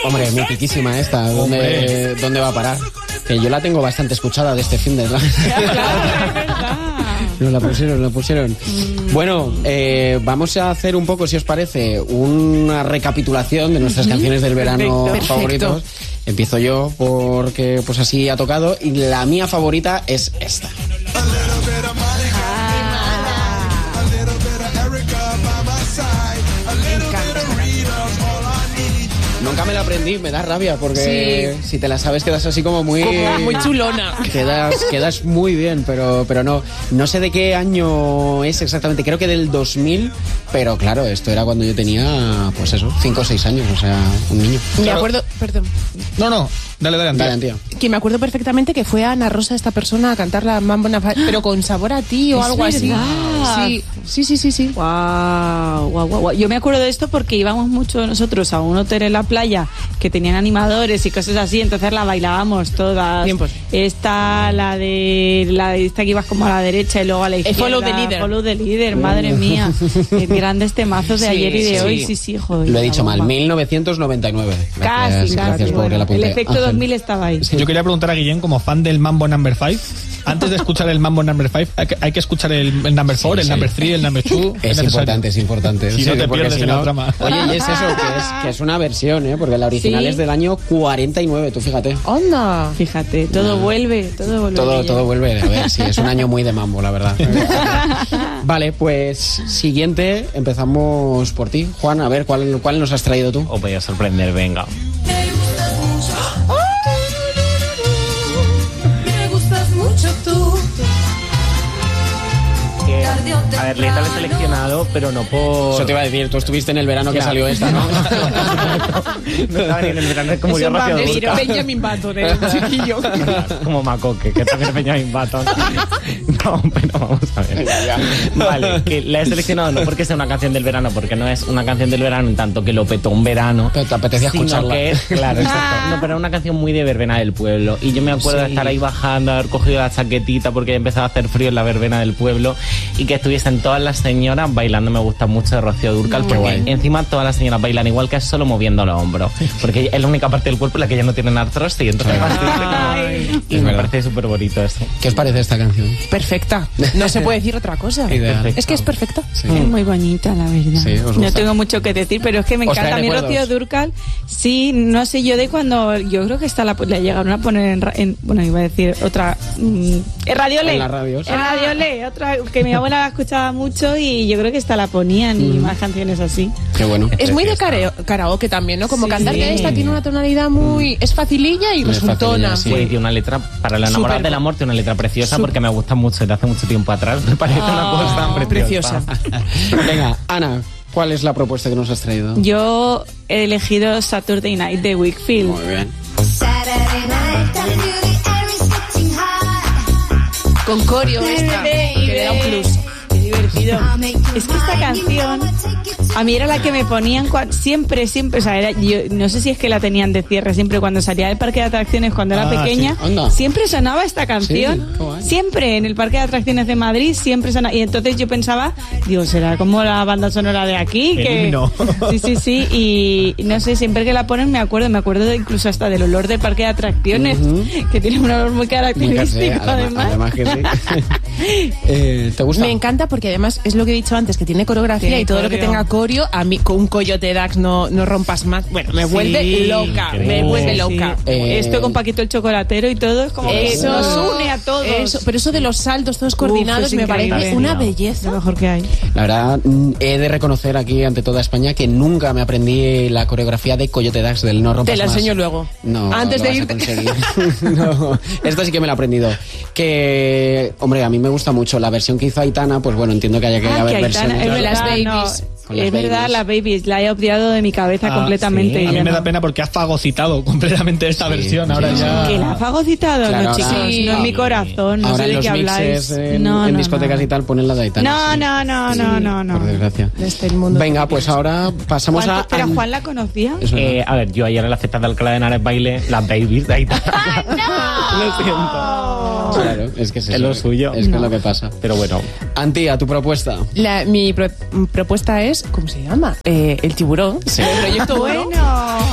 Hombre, mitiquísima esta. ¿Dónde va a parar? Que yo la tengo bastante escuchada de este fin de... Nos la pusieron. Bueno, vamos a hacer un poco, si os parece, una recapitulación de nuestras canciones del verano favoritos. Empiezo yo porque pues así ha tocado y la mía favorita es esta. Nunca me la aprendí, me da rabia porque si te la sabes quedas así como muy chulona. Quedas muy bien, pero no sé de qué año es exactamente, creo que del 2000, pero claro, esto era cuando yo tenía, pues eso, 5 o 6 años, o sea, un niño. Me acuerdo, perdón. No, dale, Antía. Que me acuerdo perfectamente que fue Ana Rosa, esta persona, a cantar la Mambo Number 5, pero con sabor a ti o algo así. Sí. Guau. Yo me acuerdo de esto porque íbamos mucho nosotros a un hotel en la playa que tenían animadores y cosas así, entonces la bailábamos todas. Bien, pues. Esta, la de esta que ibas como a la derecha y luego a la izquierda. Follow the Leader, madre mía. Grandes temazos de ayer y de hoy. Sí, joder. Lo he dicho mal, 1999. Gracias por el apunte. El efecto 2000 estaba ahí. Yo quería preguntar a Guillén, como fan del Mambo Number 5, antes de escuchar el Mambo Number 5, hay que escuchar el Number 4, el Number 3, el Number 2. Es importante. Si no te pierdes en la trama. Oye, y es eso, que es una versión, porque la original es del año 49, tú fíjate. ¡Onda! Fíjate, todo vuelve. Todo vuelve. A ver, sí, es un año muy de mambo, la verdad. Vale, pues siguiente, empezamos por ti. Juan, a ver, ¿cuál nos has traído tú? Os voy a sorprender, venga. Me gustas mucho tú. A ver, Leta la he seleccionado, pero no por... Eso te iba a decir, tú estuviste en el verano que salió esta, ¿no? No estaba ni en el verano, es como yo Rocío Dúrcal. Benjamin Button, el chiquillo. Como Macoque, que también es Benjamin Button. No, pero vamos a ver. Vale, que la he seleccionado no porque sea una canción del verano, porque no es una canción del verano en tanto que lo petó un verano. Pero te apetecía escucharla. Que es, claro, exacto. No, pero era una canción muy de verbena del pueblo. Y yo me acuerdo de estar ahí bajando, haber cogido la chaquetita porque ya empezaba a hacer frío en la verbena del pueblo y que estuviesen todas las señoras bailando. Me gusta mucho de Rocío Dúrcal porque encima todas las señoras bailan igual, que es solo moviendo los hombros, porque es la única parte del cuerpo en la que ya no tienen artrosis y entonces y me parece súper bonito eso. ¿Qué os parece esta canción? Perfecta, no se puede decir otra cosa. Es que es perfecta. Es muy bonita, la verdad. Sí, no tengo mucho que decir, pero es que me encanta a mí Rocío Dúrcal. Sí, no sé yo de cuando, yo creo que esta la llegaron a poner bueno, iba a decir otra en Radio Le. En la radio. En Radio Le, otra que mi abuela la escuchaba mucho y yo creo que esta la ponían y más canciones así. Qué bueno. Es muy de karaoke también, ¿no? Como cantar que esta tiene una tonalidad muy... Es facililla y resultona. Sí, tiene una letra, para la enamorada del amor, tiene una letra preciosa porque me gusta mucho, desde hace mucho tiempo atrás. Me parece una cosa preciosa. Venga, Ana, ¿cuál es la propuesta que nos has traído? Yo he elegido Saturday Night de Wakefield. Muy bien. Con coreo esta, que le da un plus. Qué divertido. Es que esta canción a mí era la que me ponían siempre, o sea, yo no sé si es que la tenían de cierre siempre cuando salía del parque de atracciones cuando era pequeña, siempre sonaba esta canción, siempre en el parque de atracciones de Madrid siempre sonaba, y entonces yo pensaba, digo, será como la banda sonora de aquí, que sí, y no sé, siempre que la ponen me acuerdo de incluso hasta del olor del parque de atracciones, que tiene un olor muy característico, además que sí. ¿Te gusta? Me encanta porque además es lo que he dicho antes, que tiene coreografía y todo lo que tenga coreo, a mí con un Coyote Dax no rompas más. Bueno, me vuelve loca, Esto con Paquito el Chocolatero y todo es como que nos une a todos. Pero eso de los saltos todos coordinados me parece una belleza. Lo mejor que hay. La verdad, he de reconocer aquí ante toda España que nunca me aprendí la coreografía de Coyote Dax del No rompas más. Te la enseño luego. No, antes de irte. No, esto sí que me la he aprendido. Que, hombre, a mí me gusta mucho la versión que hizo Aitana, pues bueno, entiendo que haya que haber versiones. Es las babies. Es verdad, las babies, la he obviado de mi cabeza completamente. Sí. A mí me da pena porque has fagocitado completamente esta versión. Ahora ya. ¿Que la ha fagocitado? Claro, no, chicos, no es mi corazón, no sé de qué habláis. En discotecas y tal ponen la de Aitana. No. Por desgracia. Desde el mundo. Venga, pues ahora pasamos a... ¿Pero Juan la conocía? A ver, yo ayer en la fiesta de Alcalá de Henares bailé las babies de Aitana. ¡Ay, no! Lo siento. Claro, es que es lo suyo. Es que es lo que pasa. Pero bueno. Antía, tu propuesta. Mi propuesta es, ¿cómo se llama? El tiburón. Sí. El proyecto bueno.